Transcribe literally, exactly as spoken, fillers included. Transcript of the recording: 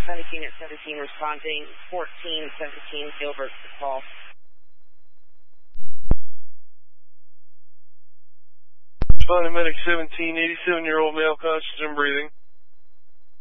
seventeen at seventeen responding, fourteen seventeen Gilbert to call. Responding medic seventeen, eighty-seven-year-old male conscious and breathing.